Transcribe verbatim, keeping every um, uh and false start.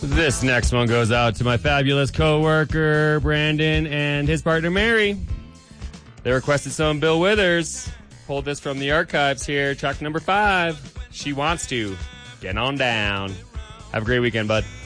This next one goes out to my fabulous coworker Brandon and his partner Mary. They requested some Bill Withers. Pulled this from the archives here. Track number five. She Wants to. Get on down. Have a great weekend, bud.